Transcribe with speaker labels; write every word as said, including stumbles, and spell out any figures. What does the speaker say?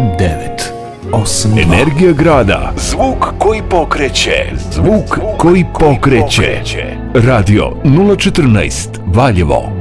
Speaker 1: devet osam dva.
Speaker 2: Energija grada. Zvuk koji pokreće. Zvuk koji pokreće. Radio nula četrnaest Valjevo.